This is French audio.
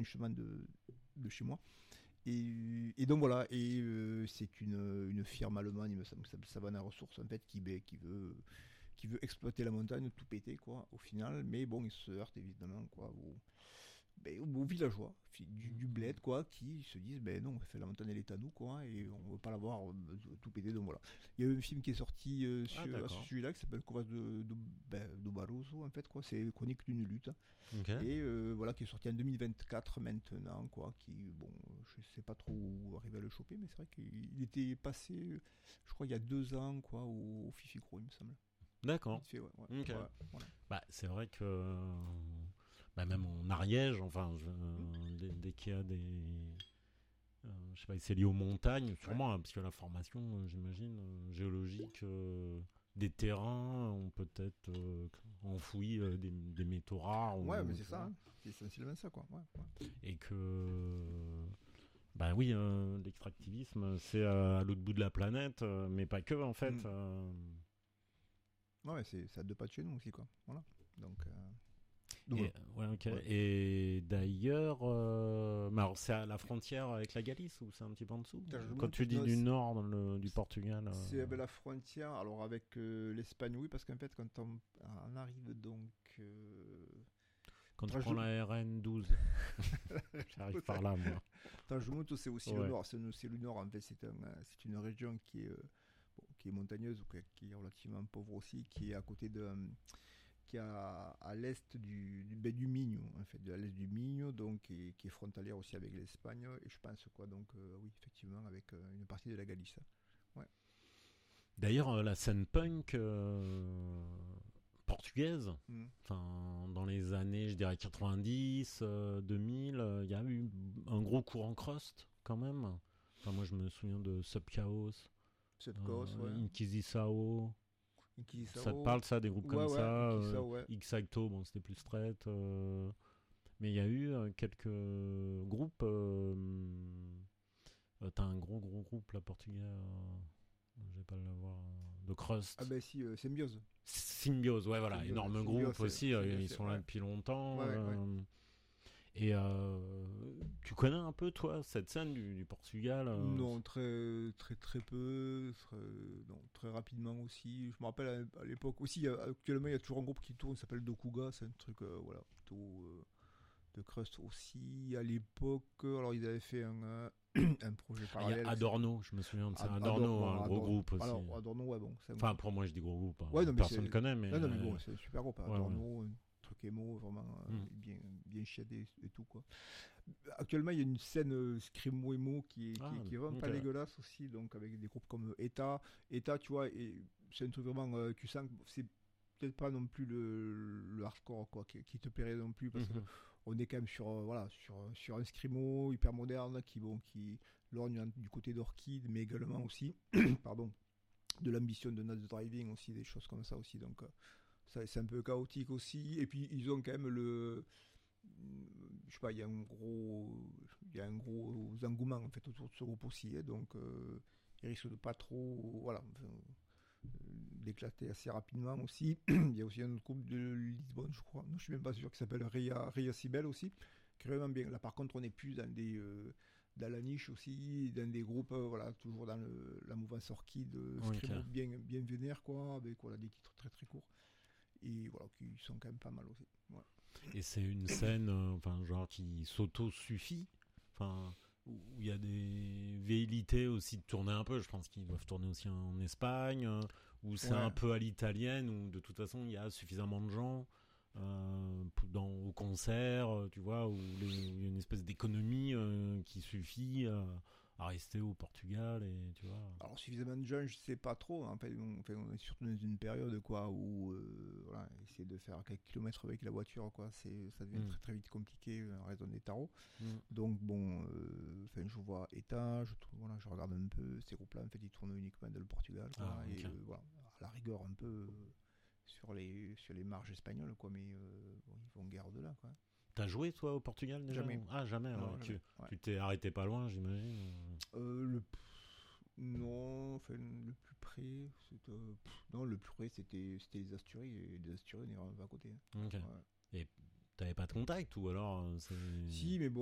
chemin de chez moi. Et donc voilà, c'est une firme allemande, il me semble que ça s'appelle Savannah Resources, en fait, qui veut exploiter la montagne, tout péter, quoi, au final. Mais bon, il se heurte évidemment, quoi, aux villageois du bled, quoi, qui se disent, ben non, la montagne elle est à nous, quoi, et on veut pas l'avoir tout péter, donc voilà. Il y a eu un film qui est sorti à ce sujet-là, qui s'appelle Covas de Barroso, en fait, quoi, c'est Chronique d'une lutte. Okay. Et voilà, qui est sorti en 2024 maintenant, quoi, qui, bon, je sais pas trop où arriver à le choper, mais c'est vrai qu'il était passé, je crois, il y a 2 ans, quoi, au Fifi Cro, il me semble. D'accord. Vite fait, ouais, Okay. Ouais, voilà. Bah, c'est vrai que même en Ariège, enfin, dès qu'il y a des... je sais pas, c'est lié aux montagnes, sûrement, hein, parce que la formation, j'imagine, géologique des terrains ont peut-être enfoui des métaux rares. Ouais, mais c'est ça, hein. C'est essentiellement ça, quoi. Ouais. Et que... Bah oui, l'extractivisme, c'est à l'autre bout de la planète, mais pas que, en fait. Ouais, c'est à 2 pas de chez nous aussi, quoi. Voilà. Donc ouais, ok. Ouais. Et d'ailleurs, alors c'est à la frontière avec la Galice ou c'est un petit peu en dessous? Quand tu dis du nord du Portugal. C'est avec la frontière, alors avec l'Espagne, oui, parce qu'en fait, quand on arrive donc. Quand tu prends la RN 12, j'arrive par là, moi. Tajumoto, c'est aussi le nord. C'est le nord, en fait, c'est une région qui est montagneuse, ou qui est relativement pauvre aussi, qui est à côté qui est à l'est du Minho, en fait, à l'est du Minho, donc qui est frontalière aussi avec l'Espagne, et je pense quoi, donc oui, effectivement, avec une partie de la Galice. Ouais. D'ailleurs, la scène punk portugaise, enfin, dans les années, je dirais 90, 2000, il y a eu un gros courant crust quand même. Enfin, moi, je me souviens de Subchaos, Inquisição. Ça te parle, ça, des groupes comme ça? X-Acto, bon, c'était plus straight. Mais il y a eu quelques groupes. T'as un gros groupe là, portugais. Je vais pas l'avoir. De crust. Ah ben si, Symbiose. Symbiose, ouais, voilà. Énorme groupe aussi. Ils sont là depuis longtemps. Et tu connais un peu, toi, cette scène du Portugal? Non, très peu. Très rapidement aussi. Je me rappelle à l'époque aussi, actuellement, il y a toujours un groupe qui tourne, qui s'appelle Dokuga. C'est un truc, plutôt de crust aussi. À l'époque, alors ils avaient fait un projet parallèle. Il y a Adorno, je me souviens de ça. Adorno, un gros groupe aussi. Alors, Adorno, ouais, bon. Enfin, pour moi, je dis gros groupe. Ouais, non, personne ne connaît, mais. Non, mais bon, c'est un super groupe. Adorno, truc émo, vraiment bien chiadé et tout, quoi. Actuellement, il y a une scène screamo emo qui est vraiment pas dégueulasse aussi, donc avec des groupes comme Eta, tu vois, et c'est un truc vraiment, tu sens que c'est peut-être pas non plus le hardcore, quoi, qui te plairait non plus, parce qu'on est quand même sur un screamo hyper moderne qui lorgne du côté d'Orchid, mais également aussi pardon, de l'ambition de Not Driving aussi, des choses comme ça aussi, donc ça, c'est un peu chaotique aussi, et puis ils ont quand même je sais pas, il y a un gros engouement en fait autour de ce groupe aussi, donc ils risquent de pas trop d'éclater assez rapidement aussi. Il y a aussi un autre groupe de Lisbonne, je crois, non, je suis même pas sûr, qui s'appelle Ria Cibel aussi, qui est vraiment bien. Là par contre on est plus dans la niche aussi, dans des groupes toujours dans la mouvance Orchid, bien vénère, quoi, avec des titres très très courts, et voilà, qui sont quand même pas mal aussi. Et c'est une scène genre qui s'auto-suffit, où il y a des velléités aussi de tourner un peu. Je pense qu'ils doivent tourner aussi en Espagne, où c'est un peu à l'italienne, où de toute façon il y a suffisamment de gens au concert, tu vois, où il y a une espèce d'économie qui suffit à rester au Portugal, et tu vois. Alors suffisamment de gens, je sais pas trop. En fait, on est surtout dans une période où essayer de faire quelques kilomètres avec la voiture, quoi, ça devient très très vite compliqué en raison des tarots. Donc bon, je vois Eta, je regarde un peu ces groupes-là. En fait, ils tournent uniquement dans le Portugal, quoi, et à la rigueur un peu sur les marges espagnoles, quoi, mais ils vont guère de-là, quoi. T'as joué, toi, au Portugal déjà? Jamais. Ah, jamais. Non, jamais. Tu t'es arrêté pas loin, j'imagine. Non, le plus près, le plus près c'était les Asturies, et les Asturies on est vraiment pas à côté. Okay. Et t'avais pas de contact, ou alors Si, mais bon.